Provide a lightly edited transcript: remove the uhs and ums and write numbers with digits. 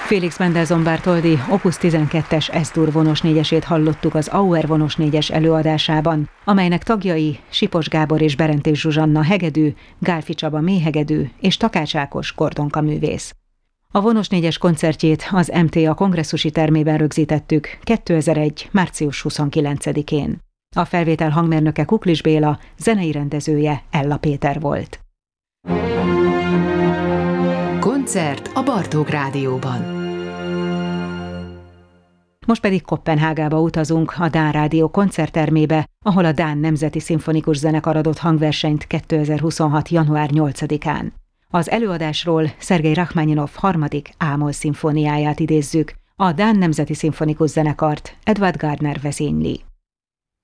Félix Mendelssohn Bartholdy Opus 12-es S-dur vonos négyesét hallottuk az Auer vonos négyes előadásában, amelynek tagjai Sipos Gábor és Berentés Zsuzsanna hegedű, Gálfi Csaba méhegedű és Takács Ákos kordonka művész. A vonos négyes koncertjét az MTA kongresszusi termében rögzítettük 2001. március 29-én. A felvétel hangmérnöke Kuklis Béla, zenei rendezője Ella Péter volt. Koncert a Bartók Rádióban. Most pedig Koppenhágába utazunk, a Dán Rádió koncerttermébe, ahol a Dán Nemzeti Szimfonikus Zenekar adott hangversenyt 2026. január 8-án. Az előadásról Szergej Rachmaninov harmadik A-moll szimfóniáját idézzük, a Dán Nemzeti Szimfonikus Zenekart Edvard Gardner vezényli.